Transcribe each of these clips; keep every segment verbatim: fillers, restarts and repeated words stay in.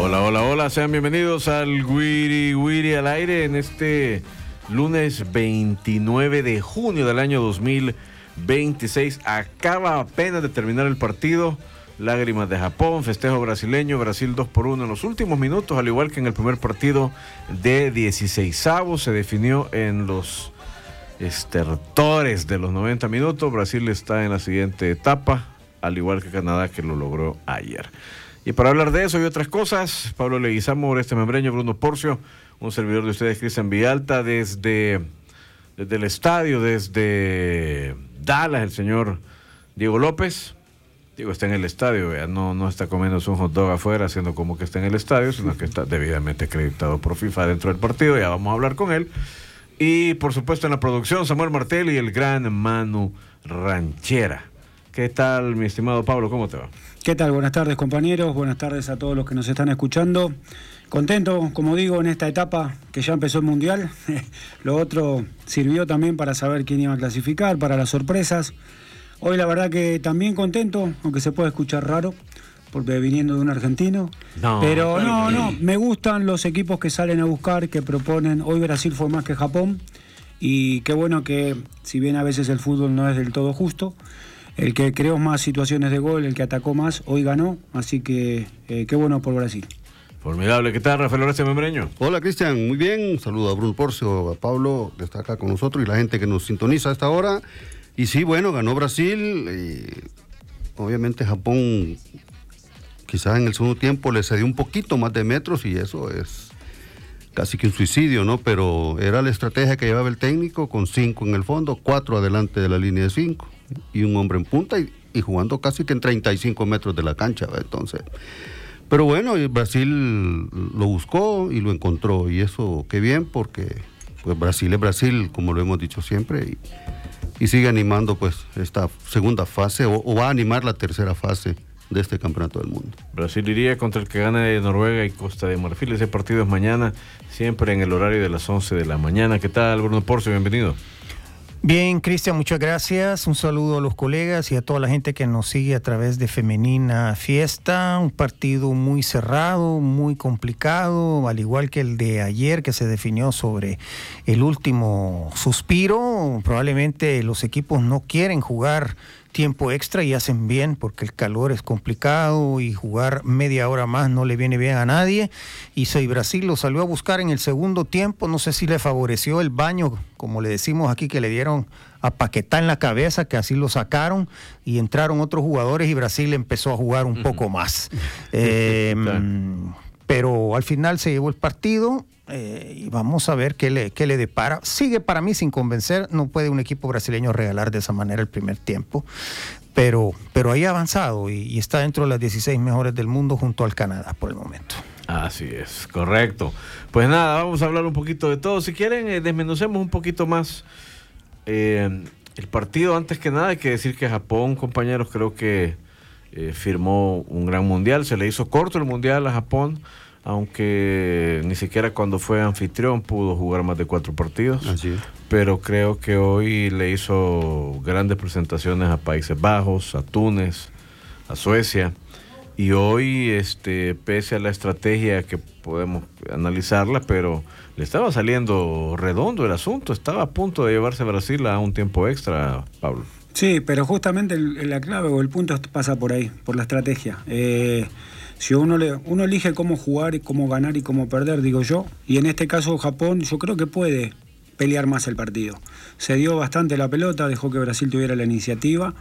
Hola, hola, hola, sean bienvenidos al Wiri Wiri al aire en este lunes veintinueve de junio del año dos mil veintiséis. Acaba apenas de terminar el partido. Lágrimas de Japón, festejo brasileño, Brasil dos por uno en los últimos minutos, al igual que en el primer partido de dieciseisavos. Se definió en los estertores de los noventa minutos. Brasil está en la siguiente etapa, al igual que Canadá, que lo logró ayer. Y para hablar de eso y otras cosas, Pablo Leguizamo, Oreste Membreño, Bruno Porcio, un servidor de ustedes, Cristian Villalta, desde, desde el estadio, desde Dallas, el señor Diego López. Digo, está en el estadio, ¿vea? No, no está comiéndose un hot dog afuera haciendo como que está en el estadio, sino que está debidamente acreditado por FIFA dentro del partido. Ya vamos a hablar con él. Y por supuesto en la producción, Samuel Martel y el gran Manu Ranchera. ¿Qué tal, mi estimado Pablo? ¿Cómo te va? ¿Qué tal? Buenas tardes, compañeros. Buenas tardes a todos los que nos están escuchando. Contento, como digo, en esta etapa que ya empezó el Mundial. Lo otro sirvió también para saber quién iba a clasificar, para las sorpresas. Hoy la verdad que también contento, aunque se puede escuchar raro, porque viniendo de un argentino. No, pero no, no, me gustan los equipos que salen a buscar, que proponen. Hoy Brasil fue más que Japón. Y qué bueno que, si bien a veces el fútbol no es del todo justo, el que creó más situaciones de gol, el que atacó más, hoy ganó, así que eh, qué bueno por Brasil. Formidable. ¿Qué tal, Rafael Oreste Membreño? Hola, Cristian, muy bien. Saludo a Bruno Porcio, a Pablo, que está acá con nosotros, y la gente que nos sintoniza a esta hora. Y sí, bueno, ganó Brasil. Y obviamente Japón, quizás en el segundo tiempo le cedió un poquito más de metros, y eso es casi que un suicidio, ¿no? Pero era la estrategia que llevaba el técnico, con cinco en el fondo, cuatro adelante de la línea de cinco, y un hombre en punta, y, y jugando casi que en treinta y cinco metros de la cancha, ¿verdad? Entonces, pero bueno, Brasil lo buscó y lo encontró, y eso qué bien, porque pues Brasil es Brasil, como lo hemos dicho siempre, y, y sigue animando pues esta segunda fase, o, o va a animar la tercera fase de este campeonato del mundo. Brasil iría contra el que gana de Noruega y Costa de Marfil. Ese partido es mañana, siempre en el horario de las once de la mañana. ¿Qué tal, Bruno Porcio? Bienvenido. Bien, Cristian, muchas gracias. Un saludo a los colegas y a toda la gente que nos sigue a través de Femenina Fiesta. Un partido muy cerrado, muy complicado, al igual que el de ayer, que se definió sobre el último suspiro. Probablemente los equipos no quieren jugar tiempo extra y hacen bien, porque el calor es complicado y jugar media hora más no le viene bien a nadie. Y si Brasil lo salió a buscar en el segundo tiempo, no sé si le favoreció el baño, como le decimos aquí, que le dieron a Paquetá en la cabeza, que así lo sacaron y entraron otros jugadores y Brasil empezó a jugar un poco más. eh, pero al final se llevó el partido. Eh, y vamos a ver qué le, qué le depara. Sigue para mí sin convencer. No puede un equipo brasileño regalar de esa manera el primer tiempo, pero, pero ahí ha avanzado y, y está dentro de las dieciséis mejores del mundo junto al Canadá por el momento. Así es, correcto. Pues nada, vamos a hablar un poquito de todo. Si quieren, eh, desmenucemos un poquito más eh, el partido. Antes que nada hay que decir que Japón, compañeros, creo que eh, firmó un gran mundial. Se le hizo corto el mundial a Japón, aunque ni siquiera cuando fue anfitrión pudo jugar más de cuatro partidos. Así es. Pero creo que hoy le hizo grandes presentaciones a Países Bajos, a Túnez, a Suecia, y hoy, este, pese a la estrategia que podemos analizarla, pero le estaba saliendo redondo el asunto, estaba a punto de llevarse a Brasil a un tiempo extra, Pablo. Sí, pero justamente el, la clave o el punto pasa por ahí, por la estrategia. Eh, Si uno, le, uno elige cómo jugar, y cómo ganar y cómo perder, digo yo, y en este caso Japón, yo creo que puede pelear más el partido. Se dio bastante la pelota, dejó que Brasil tuviera la iniciativa,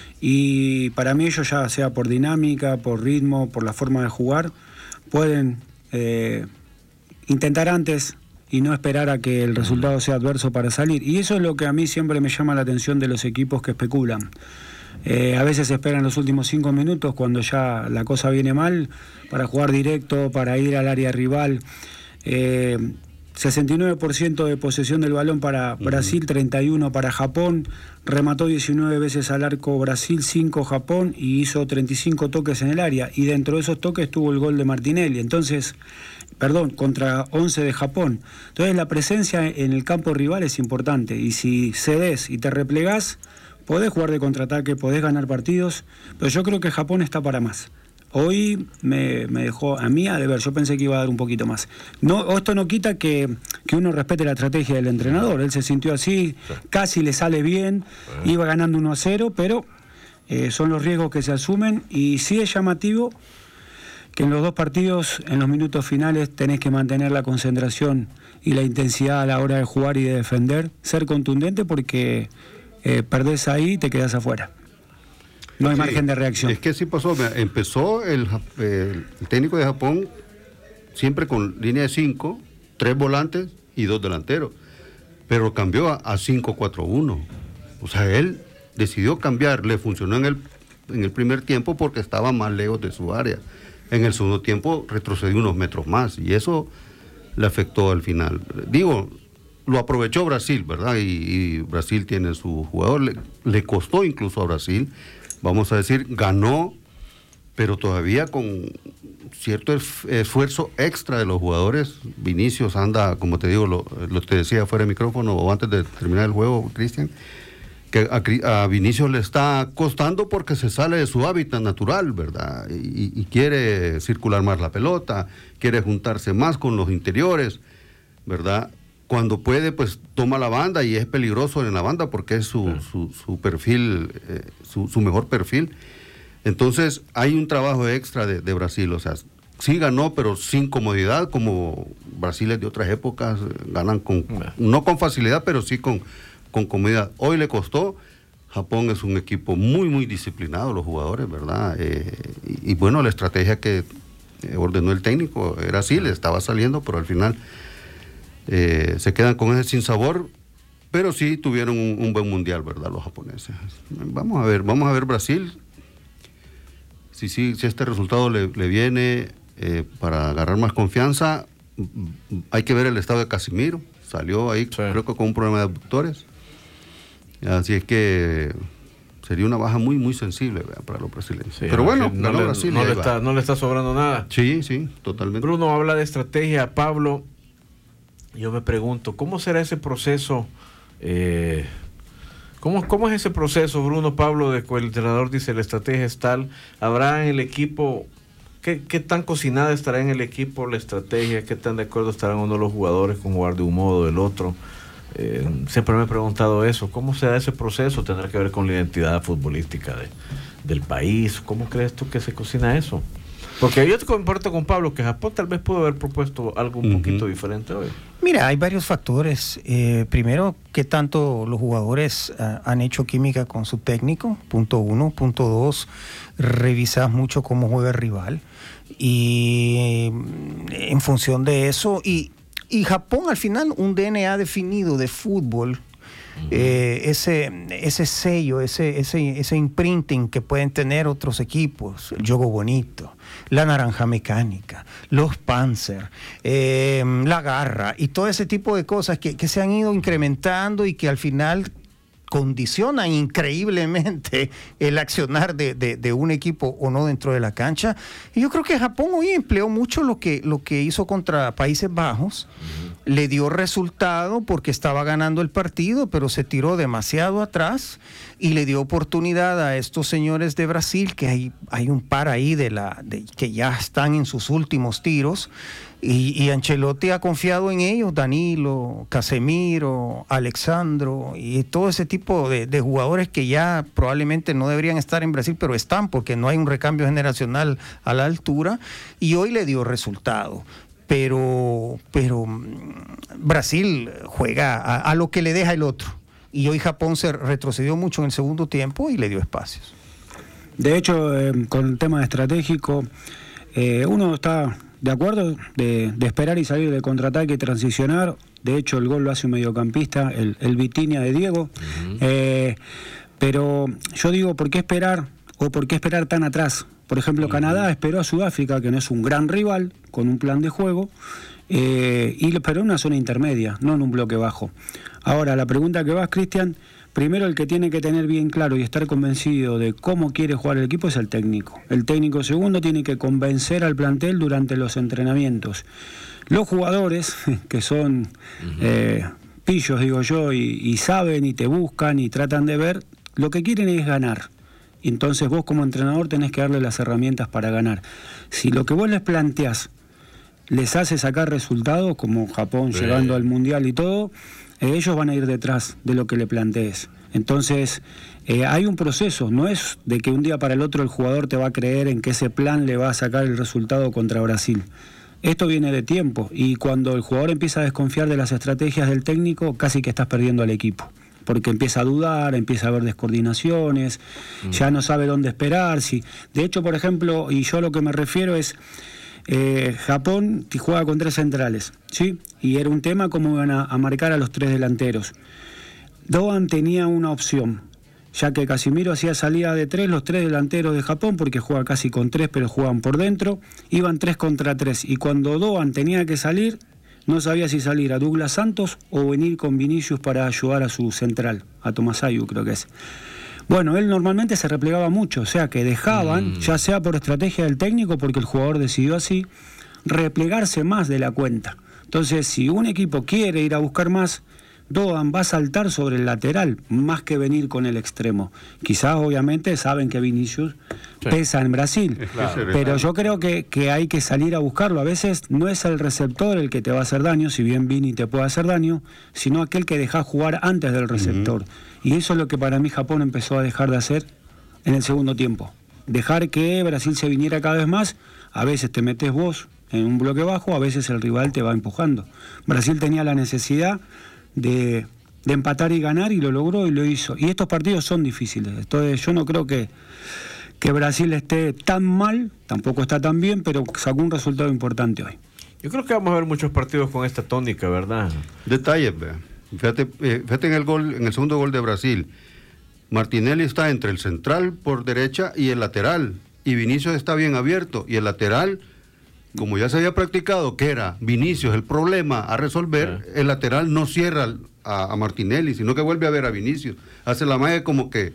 y para mí ellos, ya sea por dinámica, por ritmo, por la forma de jugar, pueden eh, intentar antes y no esperar a que el resultado sea adverso para salir. Y eso es lo que a mí siempre me llama la atención de los equipos que especulan. Eh, a veces esperan los últimos cinco minutos cuando ya la cosa viene mal para jugar directo, para ir al área rival. Eh, sesenta y nueve por ciento de posesión del balón para Brasil, treinta y uno para Japón. Remató diecinueve veces al arco Brasil, cinco Japón, y hizo treinta y cinco toques en el área. Y dentro de esos toques tuvo el gol de Martinelli. Entonces, perdón, contra once de Japón. Entonces la presencia en el campo rival es importante. Y si cedés y te replegás, podés jugar de contraataque, podés ganar partidos, pero yo creo que Japón está para más. hoy me, me dejó a mí a deber. Yo pensé que iba a dar un poquito más. No, esto no quita que, que uno respete la estrategia del entrenador. Él se sintió así, sí. Casi le sale bien, sí. Iba ganando uno a cero, pero eh, son los riesgos que se asumen. Y sí es llamativo que en los dos partidos, en los minutos finales, tenés que mantener la concentración y la intensidad a la hora de jugar y de defender, ser contundente, porque eh, perdés ahí y te quedás afuera. No hay sí, margen de reacción. Es que sí pasó. Empezó el, el técnico de Japón siempre con línea de cinco, tres volantes y dos delanteros. Pero cambió a, a cinco cuatro uno. O sea, él decidió cambiar. Le funcionó en el, en el primer tiempo porque estaba más lejos de su área. En el segundo tiempo retrocedió unos metros más. Y eso le afectó al final. Digo, lo aprovechó Brasil, ¿verdad? Y, y Brasil tiene su jugador. Le, le costó incluso a Brasil. Vamos a decir, ganó, pero todavía con cierto esfuerzo extra de los jugadores. Vinicius anda, como te digo, lo, lo te decía fuera de micrófono o antes de terminar el juego, Cristian, que a, a Vinicius le está costando porque se sale de su hábitat natural, ¿verdad? Y, y quiere circular más la pelota, quiere juntarse más con los interiores, ¿verdad? Cuando puede, pues toma la banda y es peligroso en la banda porque es su, su, su perfil, eh, su, su mejor perfil. Entonces hay un trabajo extra de, de Brasil, o sea, sí ganó, pero sin comodidad, como Brasil de otras épocas, ganan con, no con facilidad, pero sí con, con comodidad. Hoy le costó. Japón es un equipo muy, muy disciplinado, los jugadores, ¿verdad? Eh, y, y bueno, la estrategia que ordenó el técnico era así, le estaba saliendo, pero al final eh, se quedan con ese sinsabor, pero sí tuvieron un, un buen mundial, ¿verdad? Los japoneses. Vamos a ver, vamos a ver Brasil. Si, si, si este resultado le, le viene eh, para agarrar más confianza, hay que ver el estado de Casemiro. Salió ahí, sí. Creo que con un problema de abductores. Así es que sería una baja muy, muy sensible, ¿verdad? Para los brasileños. Sí, pero bueno, no, le, Brasil, no, le está, no le está sobrando nada. Sí, sí, totalmente. Bruno habla de estrategia. Pablo, yo me pregunto, ¿cómo será ese proceso? Eh, ¿cómo, ¿Cómo es ese proceso, Bruno, Pablo, de que el entrenador dice la estrategia es tal? ¿Habrá en el equipo, qué, qué tan cocinada estará en el equipo la estrategia? ¿Qué tan de acuerdo estarán uno de los jugadores con jugar de un modo o del otro? Eh, siempre me he preguntado eso. ¿Cómo se da ese proceso? ¿Tendrá que ver con la identidad futbolística de, del país? ¿Cómo crees tú que se cocina eso? Porque yo te comparto con Pablo que Japón tal vez pudo haber propuesto algo un uh-huh. poquito diferente hoy. Mira, hay varios factores. Eh, primero, ¿qué tanto los jugadores uh, han hecho química con su técnico? Punto uno. Punto dos, revisas mucho cómo juega el rival. Y en función de eso... y Y Japón, al final, un D N A definido de fútbol, uh-huh. eh, ese, ese sello, ese, ese, ese imprinting que pueden tener otros equipos, el juego bonito, la naranja mecánica, los Panzer, eh, la garra y todo ese tipo de cosas que, que se han ido incrementando y que al final condicionan increíblemente el accionar de, de, de un equipo o no dentro de la cancha. Y yo creo que Japón hoy empleó mucho lo que, lo que hizo contra Países Bajos. Uh-huh. Le dio resultado porque estaba ganando el partido, pero se tiró demasiado atrás y le dio oportunidad a estos señores de Brasil, que hay, hay un par ahí de la, de, que ya están en sus últimos tiros. Y, y Ancelotti ha confiado en ellos, Danilo, Casemiro, Alexandro y todo ese tipo de, de jugadores que ya probablemente no deberían estar en Brasil, pero están porque no hay un recambio generacional a la altura, y hoy le dio resultado. Pero, pero Brasil juega a, a lo que le deja el otro, y hoy Japón se retrocedió mucho en el segundo tiempo y le dio espacios. De hecho, eh, con el tema estratégico, eh, uno está... de acuerdo, de, de esperar y salir de contraataque y transicionar. De hecho, el gol lo hace un mediocampista, el, el Vitinha de Diego. Uh-huh. Eh, pero yo digo, ¿por qué esperar o por qué esperar tan atrás? Por ejemplo, uh-huh. Canadá esperó a Sudáfrica, que no es un gran rival, con un plan de juego, eh, y lo esperó en una zona intermedia, no en un bloque bajo. Ahora, la pregunta que vas, Cristian, primero el que tiene que tener bien claro y estar convencido de cómo quiere jugar el equipo es el técnico. El técnico segundo tiene que convencer al plantel durante los entrenamientos. Los jugadores, que son uh-huh. eh, pillos, digo yo, y, y saben y te buscan y tratan de ver, lo que quieren es ganar. entonces vos como entrenador tenés que darle las herramientas para ganar. Si lo que vos les planteás les hace sacar resultados, como Japón sí. llegando al Mundial y todo, eh, ellos van a ir detrás de lo que le plantees. Entonces, eh, hay un proceso, no es de que un día para el otro el jugador te va a creer en que ese plan le va a sacar el resultado contra Brasil. Esto viene de tiempo, y cuando el jugador empieza a desconfiar de las estrategias del técnico, casi que estás perdiendo al equipo. Porque empieza a dudar, empieza a haber descoordinaciones, mm. ya no sabe dónde esperar. Si, de hecho, por ejemplo, y yo a lo que me refiero es... Eh, Japón juega con tres centrales, ¿sí? Y era un tema cómo iban a, a marcar a los tres delanteros. Doan tenía una opción, ya que Casimiro hacía salida de tres, los tres delanteros de Japón, porque juega casi con tres, pero juegan por dentro, iban tres contra tres. Y cuando Doan tenía que salir, no sabía si salir a Douglas Santos o venir con Vinicius para ayudar a su central, a Tomás Ayew, creo que es. Bueno, él normalmente se replegaba mucho, o sea que dejaban, mm. ya sea por estrategia del técnico, porque el jugador decidió así, replegarse más de la cuenta. Entonces, si un equipo quiere ir a buscar más, Doan va a saltar sobre el lateral, más que venir con el extremo. Quizás, obviamente, saben que Vinicius sí. pesa en Brasil, claro. pero yo creo que, que hay que salir a buscarlo. A veces no es el receptor el que te va a hacer daño, si bien Vini te puede hacer daño, sino aquel que deja jugar antes del receptor. Uh-huh. Y eso es lo que para mí Japón empezó a dejar de hacer en el segundo tiempo. Dejar que Brasil se viniera cada vez más. A veces te metes vos en un bloque bajo, a veces el rival te va empujando. Brasil tenía la necesidad de, de empatar y ganar, y lo logró y lo hizo. Y estos partidos son difíciles. Entonces yo no creo que, que Brasil esté tan mal, tampoco está tan bien, pero sacó un resultado importante hoy. Yo creo que vamos a ver muchos partidos con esta tónica, ¿verdad? Detalles, vea. Fíjate, eh, fíjate en el gol, en el segundo gol de Brasil. Martinelli está entre el central por derecha y el lateral, y Vinicius está bien abierto, y el lateral, como ya se había practicado que era Vinicius el problema a resolver, sí. el lateral no cierra a, a Martinelli, sino que vuelve a ver a Vinicius, hace la magia como que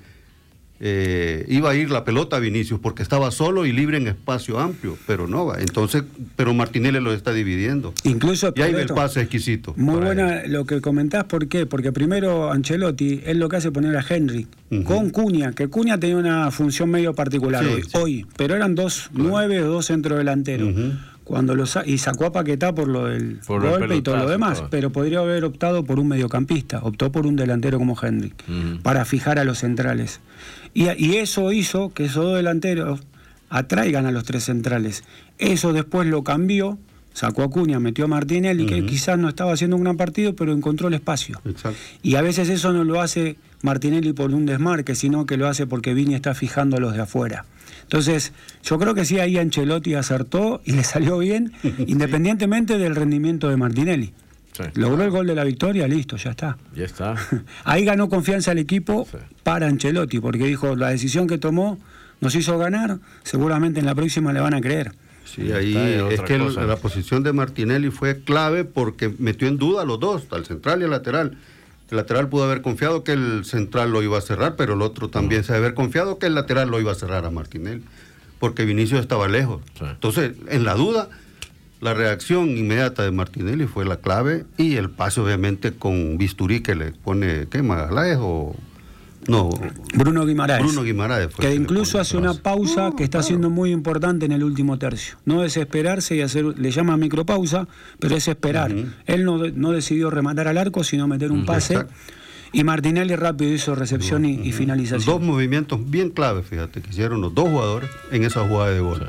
eh, iba a ir la pelota a Vinicius porque estaba solo y libre en espacio amplio, pero no va. Entonces, pero Martinelli lo está dividiendo. Incluso y ahí ve el pase exquisito. Muy buena él. Lo que comentás, ¿por qué? Porque primero Ancelotti, él lo que hace es poner a Henry uh-huh. con Cunha, que Cunha tenía una función medio particular sí, hoy, sí. hoy, pero eran dos claro. nueve o dos centrodelanteros. Uh-huh. Cuando los y sacó a Paquetá por lo del por golpe y todo lo demás, todo. Pero podría haber optado por un mediocampista, optó por un delantero como Henry, uh-huh. para fijar a los centrales. Y, y eso hizo que esos dos delanteros atraigan a los tres centrales. Eso después lo cambió, sacó a Cunha, metió a Martinelli, uh-huh. que quizás no estaba haciendo un gran partido, pero encontró el espacio. Exacto. Y a veces eso no lo hace Martinelli por un desmarque, sino que lo hace porque Vini está fijando a los de afuera. Entonces, yo creo que sí, ahí Ancelotti acertó y le salió bien, independientemente sí. del rendimiento de Martinelli. Sí. Logró el gol de la victoria, listo, ya está. Ya está. Ahí ganó confianza el equipo sí. para Ancelotti, porque dijo, la decisión que tomó nos hizo ganar, seguramente en la próxima le van a creer. Sí, ahí es que el, la posición de Martinelli fue clave porque metió en duda a los dos, al central y al lateral. El lateral pudo haber confiado que el central lo iba a cerrar, pero el otro también se debe haber confiado que el lateral lo iba a cerrar a Martinelli, porque Vinicius estaba lejos. Sí. Entonces, en la duda, la reacción inmediata de Martinelli fue la clave, y el pase obviamente con bisturí que le pone, ¿qué? Magaláes o... No, Bruno Guimaraes. Bruno Guimaraes fue que incluso hace una pausa que está siendo muy importante en el último tercio. No desesperarse y hacer, le llama micropausa, pero es esperar. Uh-huh. Él no, no decidió rematar al arco, sino meter un pase. Exacto. Y Martinelli rápido hizo recepción uh-huh. y, y finalización. Dos movimientos bien claves, fíjate, que hicieron los dos jugadores en esa jugada de gol. Sí.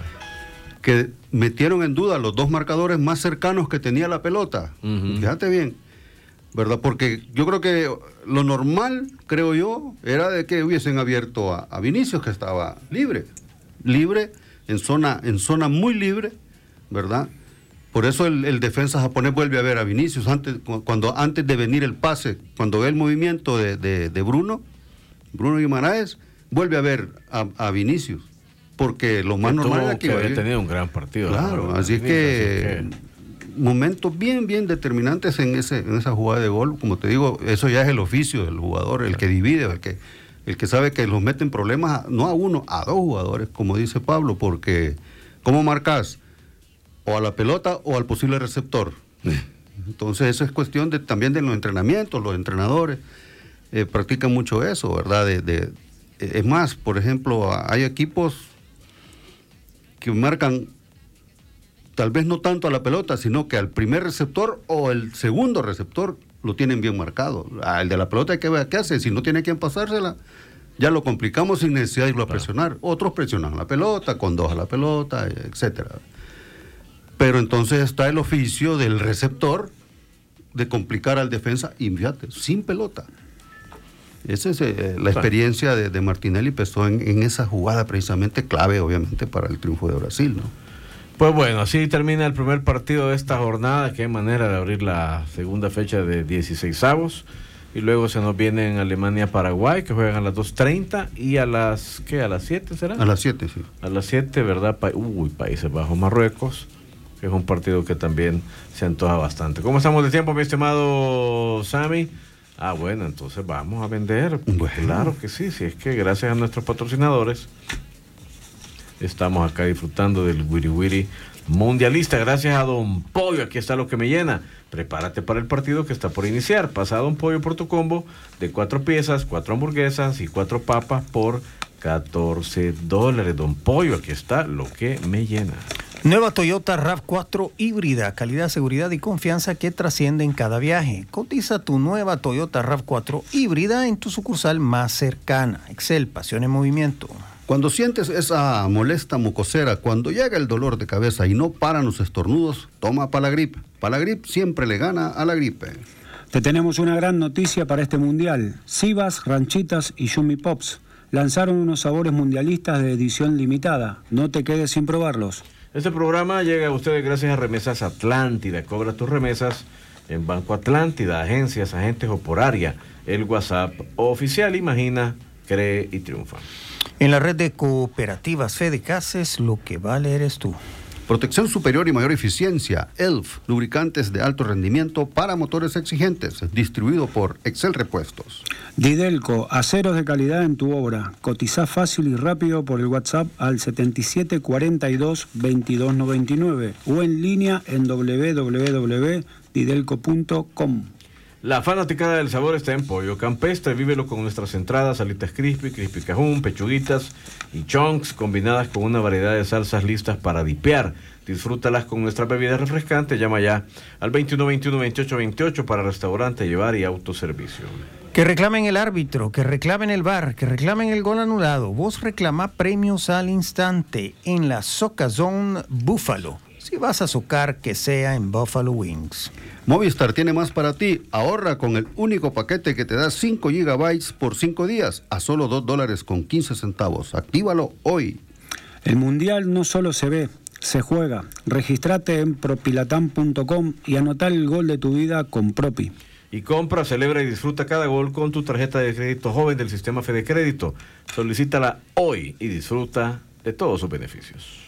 Que metieron en duda los dos marcadores más cercanos que tenía la pelota. Uh-huh. Fíjate bien. ¿Verdad? Porque yo creo que lo normal, creo yo, era de que hubiesen abierto a, a Vinicius, que estaba libre, libre, en zona, en zona muy libre, ¿verdad? Por eso el, el defensa japonés vuelve a ver a Vinicius, antes, cuando, antes de venir el pase, cuando ve el movimiento de, de, de Bruno, Bruno Guimaraes, vuelve a ver a, a Vinicius, porque lo más normal era que... que había tenido un gran partido. Claro, así es que... que momentos bien, bien determinantes en ese en esa jugada de gol, como te digo, eso ya es el oficio del jugador, el que divide, el que el que sabe que los mete en problemas, a, no a uno, a dos jugadores, como dice Pablo, porque ¿cómo marcas? O a la pelota o al posible receptor. Entonces eso es cuestión de también de los entrenamientos, los entrenadores eh, practican mucho eso, ¿verdad? De, de, Es más, por ejemplo, hay equipos que marcan tal vez no tanto a la pelota, sino que al primer receptor o el segundo receptor lo tienen bien marcado. Al de la pelota hay que ver qué hace. Si no tiene quien pasársela, ya lo complicamos sin necesidad de irlo a presionar. Otros presionan la pelota, con dos a la pelota, etcétera. Pero entonces está el oficio del receptor de complicar al defensa, y fíjate, sin pelota. Esa es eh, la experiencia de, de Martinelli, pesó en, en esa jugada precisamente clave, obviamente, para el triunfo de Brasil, ¿no? Pues bueno, así termina el primer partido de esta jornada. Qué manera de abrir la segunda fecha de dieciseisavos. Y luego se nos viene en Alemania-Paraguay, que juegan a las dos treinta y a las, ¿qué? ¿A las siete será? A las siete, sí. A las siete, ¿verdad? Pa Uy, Países Bajos-Marruecos, que es un partido que también se antoja bastante. ¿Cómo estamos de tiempo, mi estimado Sammy? Ah, bueno, entonces vamos a vender. Bueno. Claro que sí, si es que gracias a nuestros patrocinadores estamos acá disfrutando del Wiri Wiri mundialista. Gracias a Don Pollo, aquí está lo que me llena. Prepárate para el partido que está por iniciar. Pasa a Don Pollo por tu combo de cuatro piezas, cuatro hamburguesas y cuatro papas por catorce dólares. Don Pollo, aquí está lo que me llena. Nueva Toyota RAV cuatro híbrida, calidad, seguridad y confianza que trasciende en cada viaje. Cotiza tu nueva Toyota RAV cuatro híbrida en tu sucursal más cercana. Excel, pasión en movimiento. Cuando sientes esa molesta mucosera, cuando llega el dolor de cabeza y no paran los estornudos, toma Palagrip. Palagrip siempre le gana a la gripe. Te tenemos una gran noticia para este mundial. Sivas, Ranchitas y Yumi Pops lanzaron unos sabores mundialistas de edición limitada. No te quedes sin probarlos. Este programa llega a ustedes gracias a Remesas Atlántida. Cobra tus remesas en Banco Atlántida, agencias, agentes o por área. El WhatsApp oficial. Imagina, cree y triunfa. En la red de cooperativas Fedecases, lo que vale eres tú. Protección superior y mayor eficiencia. E L F, lubricantes de alto rendimiento para motores exigentes. Distribuido por Excel Repuestos. Didelco, aceros de calidad en tu obra. Cotiza fácil y rápido por el WhatsApp al setenta y siete cuarenta y dos veintidós noventa y nueve o en línea en doble u doble u doble u punto didelco punto com. La fanaticada del sabor está en Pollo Campestre. Vívelo con nuestras entradas, alitas crispy, crispy cajún, pechuguitas y chunks combinadas con una variedad de salsas listas para dipear. Disfrútalas con nuestra bebida refrescante. Llama ya al veintiuno veintiuno veintiocho veintiocho para restaurante, llevar y autoservicio. Que reclamen el árbitro, que reclamen el V A R, que reclamen el gol anulado. Vos reclama premios al instante en la Soca Zone Buffalo. Si vas a socar, que sea en Buffalo Wings. Movistar tiene más para ti. Ahorra con el único paquete que te da cinco gigabytes por cinco días a solo dos dólares con quince centavos. Actívalo hoy. El Mundial no solo se ve, se juega. Regístrate en propilatam punto com y anotá el gol de tu vida con Propi. Y compra, celebra y disfruta cada gol con tu tarjeta de crédito joven del sistema Fede Crédito. Solicítala hoy y disfruta de todos sus beneficios.